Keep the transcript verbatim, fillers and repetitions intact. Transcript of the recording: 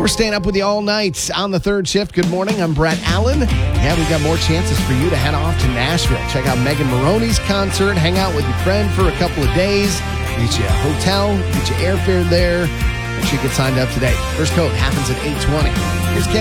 We're staying up with you all night on the third shift. Good morning. I'm Brett Allen. Yeah, we've got more chances for you to head off to Nashville. Check out Megan Maroney's concert. Hang out with your friend for a couple of days. Get you a hotel. Get you airfare there. Make sure you get signed up today. First coat happens at eight twenty. Here's Ken.